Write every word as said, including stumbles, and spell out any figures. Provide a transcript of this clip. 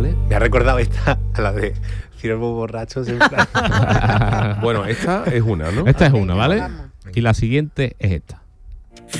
¿vale? Me ha recordado esta, a la de ciervos borrachos. Bueno, esta es una, ¿no? Esta es Venga, una, ¿vale? vamos. Y la siguiente es esta.